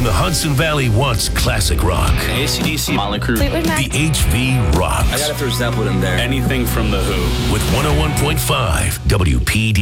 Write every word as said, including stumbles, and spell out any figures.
the Hudson Valley wants classic rock. A C D C, Motley Crue. Fleetwood Mac. The H V rocks. I gotta throw Zeppelin in there. Anything from The Who. With one oh one point five W P D.